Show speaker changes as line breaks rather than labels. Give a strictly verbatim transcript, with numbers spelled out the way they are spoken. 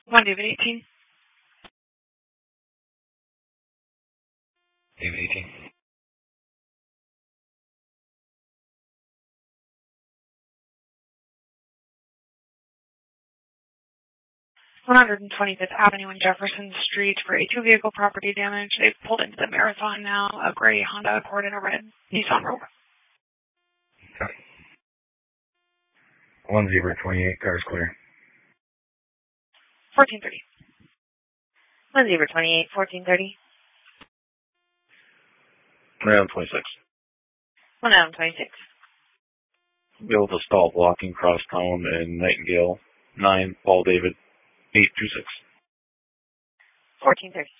one David eighteen.
David eighteen.
one twenty-fifth Avenue and Jefferson Street for a two-vehicle property damage. They've pulled into the Marathon now, a gray Honda Accord and a red Nissan Rogue.
Okay. one zero twenty-eight, cars clear.
fourteen thirty.
one zero twenty-eight, fourteen thirty.
Round twenty-six.
one out twenty-six.
Be able to stall blocking Crosstown and Nightingale. nine, Paul David, eight two six.
fourteen thirty.